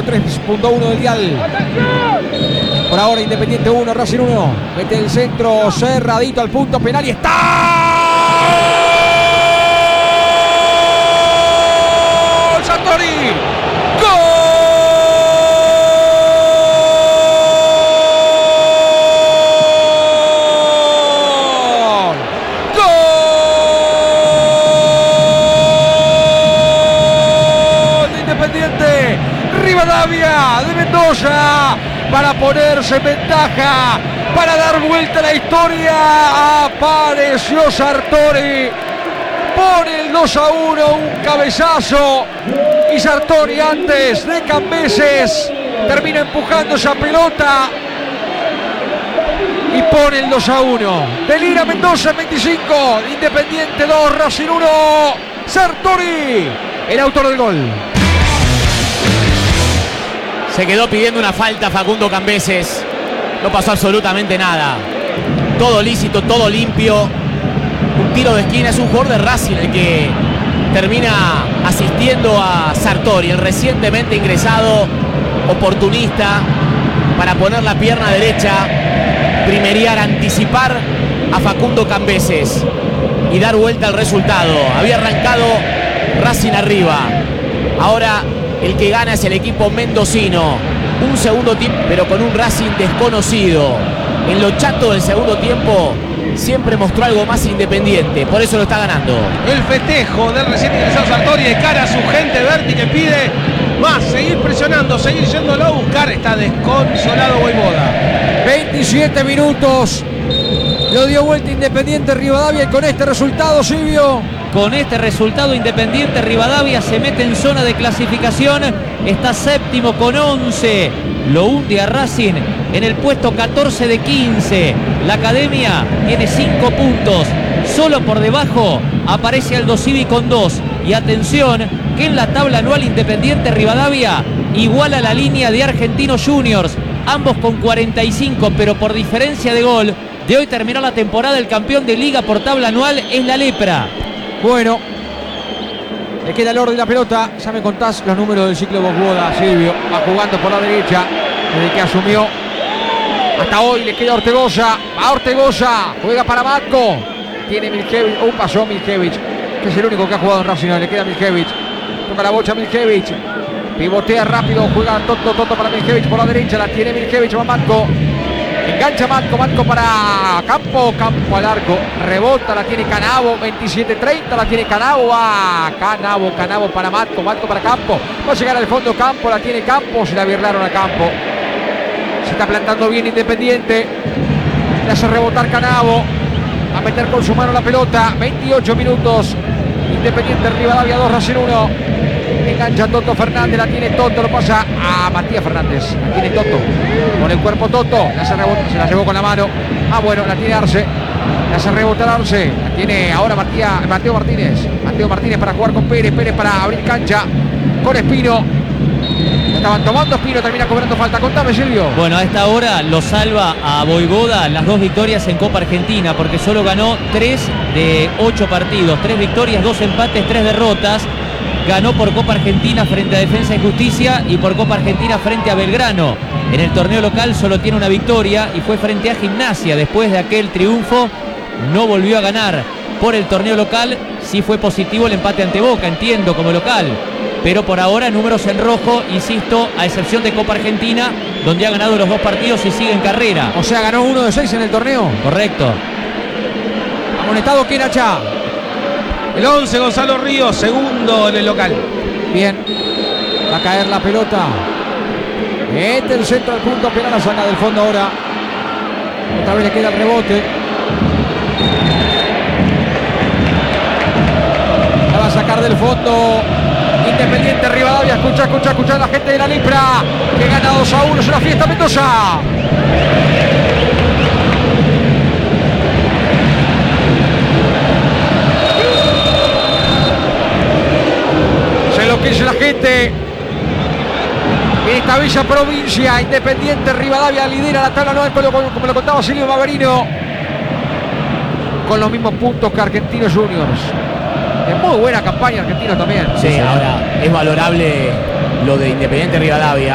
103.1 del dial. Por ahora Independiente 1, Racing 1. Mete el centro cerradito al punto penal y está. Sartori. ¡Gol! Rivadavia de Mendoza para ponerse en ventaja, para dar vuelta a la historia. Apareció Sartori, pone el 2-1, un cabezazo, y Sartori antes de Cambeses termina empujando esa pelota y pone el 2-1. Delira Mendoza en 25, Independiente 2, Racing 1. Sartori, el autor del gol. Se quedó pidiendo una falta Facundo Cambeses. No pasó absolutamente nada. Todo lícito, todo limpio. Un tiro de esquina. Es un jugador de Racing el que termina asistiendo a Sartori, el recientemente ingresado oportunista, para poner la pierna derecha, primeriar, anticipar a Facundo Cambeses y dar vuelta al resultado. Había arrancado Racing arriba. Ahora el que gana es el equipo mendocino. Un segundo tiempo, pero con un Racing desconocido. En lo chato del segundo tiempo siempre mostró algo más Independiente. Por eso lo está ganando. El festejo del recién ingresado Sartori de cara a su gente Berti, que pide más, seguir presionando, seguir yéndolo a buscar. Está desconsolado Voivoda. 27 minutos. Lo dio vuelta Independiente Rivadavia, y con este resultado, Silvio, con este resultado Independiente Rivadavia se mete en zona de clasificación, está séptimo con 11, lo hunde a Racing en el puesto 14 de 15, la Academia tiene 5 puntos, solo por debajo aparece Aldo Civi con 2, y atención que en la tabla anual Independiente Rivadavia iguala la línea de Argentinos Juniors, ambos con 45, pero por diferencia de gol. De hoy terminó la temporada, el campeón de liga por tabla anual es la Lepra. Bueno, le queda el orden de la pelota. Ya me contás los números del ciclo Voivoda, Silvio. Va jugando por la derecha desde que asumió hasta hoy. Le queda Ortegoza. Va Ortegoza, juega para Matko. Tiene Miljevic. Pasó Miljevic, que es el único que ha jugado en Racing. Le queda Miljevic. Toca la bocha Miljevic. Pivotea rápido, juega Toto para Miljevic por la derecha. La tiene Miljevic, va Matko. Engancha Matko para Campo al arco, rebota, la tiene Canavo, 27-30, la tiene Canavo, Canavo para Matko para Campo, va a llegar al fondo Campo, la tiene Campo, se la birlaron a Campo, se está plantando bien Independiente, le hace rebotar Canavo, a meter con su mano la pelota, 28 minutos, Independiente Rivadavia 2, Racing 1. Engancha Toto Fernández, la tiene Toto, lo pasa a Matías Fernández, la tiene Toto, con el cuerpo Toto, la hace rebotar, se la llevó con la mano, bueno, la tiene Arce, la hace rebotar Arce, la tiene ahora Mateo Martínez para jugar con Pérez para abrir cancha, con Espino, estaban tomando Espino, termina cobrando falta. Contame, Silvio. Bueno, a esta hora lo salva a Voivoda las 2 victorias en Copa Argentina, porque solo ganó 3 de 8 partidos, 3 victorias, 2 empates, 3 derrotas. Ganó por Copa Argentina frente a Defensa y Justicia y por Copa Argentina frente a Belgrano. En el torneo local solo tiene una victoria y fue frente a Gimnasia. Después de aquel triunfo no volvió a ganar. Por el torneo local sí fue positivo el empate ante Boca, entiendo, como local. Pero por ahora números en rojo, insisto, a excepción de Copa Argentina, donde ha ganado los 2 partidos y sigue en carrera. O sea, ganó 1 de 6 en el torneo. Correcto. Amonestado Kenacha. El 11, Gonzalo Ríos, segundo en el local. Bien, va a caer la pelota. Mete el centro al punto penal, la saca del fondo ahora. Otra vez le queda el rebote. La va a sacar del fondo Independiente Rivadavia. Escucha a la gente de la Lepra, que gana 2-1, es una fiesta Mendoza. Que es la gente en esta bella provincia. Independiente Rivadavia lidera la tabla anual, como lo contaba Silvio Maverino, con los mismos puntos que Argentinos Juniors. Es muy buena campaña Argentinos también. Sí, ahora es valorable lo de Independiente Rivadavia.